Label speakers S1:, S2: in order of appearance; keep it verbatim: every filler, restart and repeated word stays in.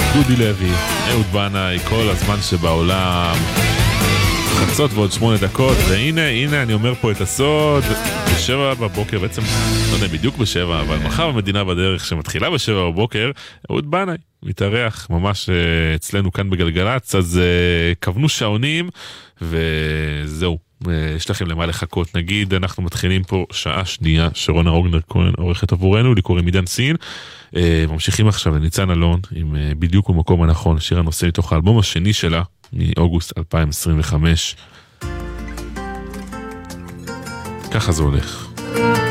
S1: דודי לוי, אהוד בנאי, כל הזמן שבעולם, חצות ועוד שמונה דקות, והנה, הנה אני אומר פה את הסוד, בשבע בבוקר, בעצם לא יודע בדיוק בשבע, אבל מחר המדינה בדרך שמתחילה בשבע בבוקר, אהוד בנאי מתארח ממש אצלנו כאן בגלגלץ, אז כוונו שעונים וזהו, יש לכם למה לחכות. נגיד אנחנו מתחילים פה שעה שנייה, שרונה רוגנר כהן עורכת עבורנו, לי קוראים עידן סין, ממשיכים עכשיו לניצן אלון עם בדיוק במקום הנכון, שיר הנושא מתוך האלבום השני שלה מאוגוסט אלפיים עשרים וחמש. ככה זה הולך.